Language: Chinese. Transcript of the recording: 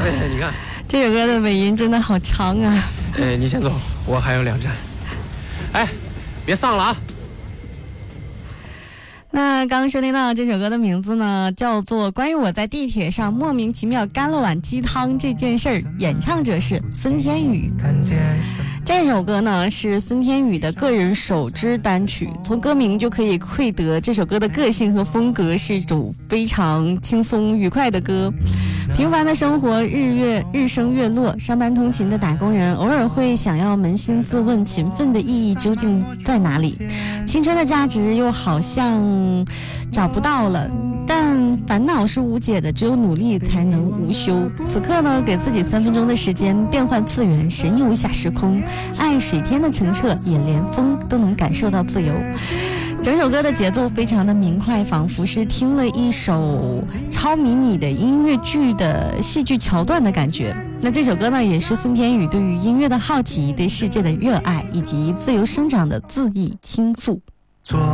你看这首歌的尾音真的好长啊。 你先走，我还有2站。哎，别丧了啊。 那刚刚收听到这首歌的名字呢，叫做《关于我在地铁上莫名其妙干了碗鸡汤这件事儿》，演唱者是孙天宇。这首歌呢是孙天宇的个人首支单曲，从歌名就可以窥得这首歌的个性和风格，是一种非常轻松愉快的歌。平凡的生活，日升月落，上班通勤的打工人偶尔会想要扪心自问，勤奋的意义究竟在哪里？青春的价值又好像找不到了，但烦恼是无解的，只有努力才能无休。此刻呢，给自己3分钟的时间，变换次元，神游一下时空，爱水天的澄澈，也连风都能感受到自由。整首歌的节奏非常的明快，仿佛是听了一首超迷你的音乐剧的戏剧桥段的感觉。那这首歌呢，也是孙天宇对于音乐的好奇，对世界的热爱，以及自由生长的恣意倾诉。